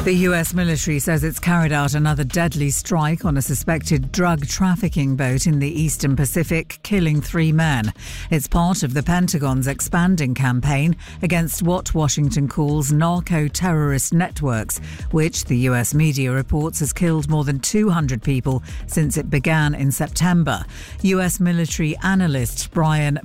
The US military says it's carried out another deadly strike on a suspected drug trafficking boat in the Eastern Pacific, killing 3 men. It's part of the Pentagon's expanding campaign against what Washington calls narco-terrorist networks, which the US media reports has killed more than 200 people since it began in September. US military analyst Brian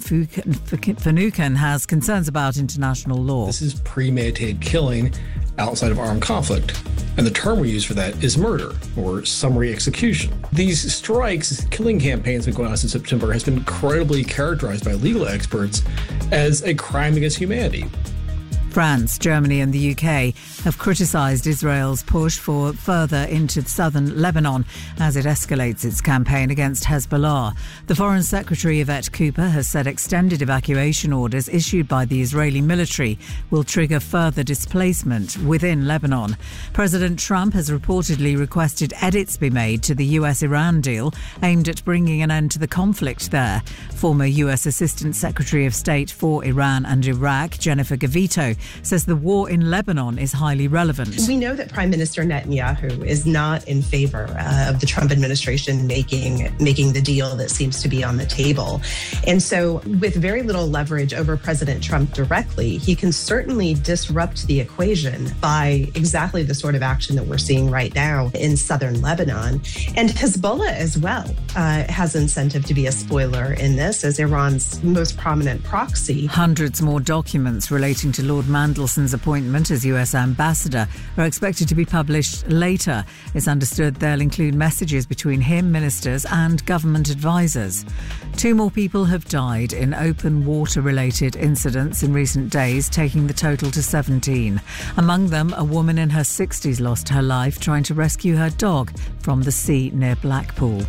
Finucane has concerns about international law. This is premeditated killing outside of armed conflict. And the term we use for that is murder or summary execution. These strikes, killing campaigns that have been going on since September has been incredibly characterized by legal experts as a crime against humanity. France, Germany and the UK have criticised Israel's push for further into southern Lebanon as it escalates its campaign against Hezbollah. The Foreign Secretary Yvette Cooper has said extended evacuation orders issued by the Israeli military will trigger further displacement within Lebanon. President Trump has reportedly requested edits be made to the US-Iran deal aimed at bringing an end to the conflict there. Former US Assistant Secretary of State for Iran and Iraq, Jennifer Gavito, says the war in Lebanon is highly relevant. We know that Prime Minister Netanyahu is not in favor of the Trump administration making the deal that seems to be on the table. And so with very little leverage over President Trump directly, he can certainly disrupt the equation by exactly the sort of action that we're seeing right now in southern Lebanon. And Hezbollah as well has incentive to be a spoiler in this as Iran's most prominent proxy. Hundreds more documents relating to Lord Mandelson's appointment as US ambassador are expected to be published later. It's understood they'll include messages between him, ministers and government advisors. 2 more people have died in open water-related incidents in recent days, taking the total to 17. Among them, a woman in her 60s lost her life trying to rescue her dog from the sea near Blackpool.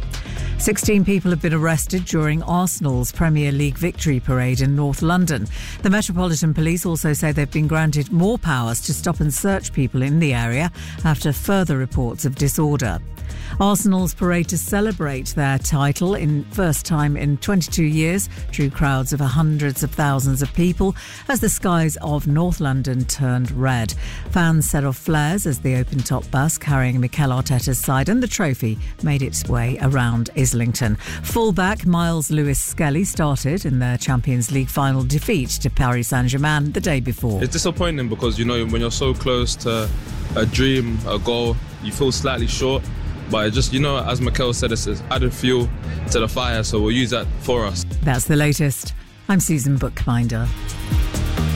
16 people have been arrested during Arsenal's Premier League victory parade in North London. The Metropolitan Police also say they've been granted more powers to stop and search people in the area after further reports of disorder. Arsenal's parade to celebrate their title in first time in 22 years drew crowds of hundreds of thousands of people as the skies of North London turned red. Fans set off flares as the open-top bus carrying Mikel Arteta's side and the trophy made its way around Islington. Fullback Miles Lewis-Skelly started in their Champions League final defeat to Paris Saint-Germain the day before. It's disappointing because, when you're so close to a dream, a goal, you feel slightly short. But just, as Mikel said, it's added fuel to the fire, so we'll use that for us. That's the latest. I'm Susan Bookbinder.